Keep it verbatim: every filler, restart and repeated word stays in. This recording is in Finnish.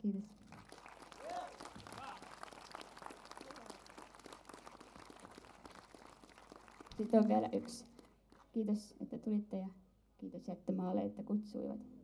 Kiitos. Sitten on vielä yksi. Kiitos, että tulitte ja kiitos jättömaalle, että kutsuivat.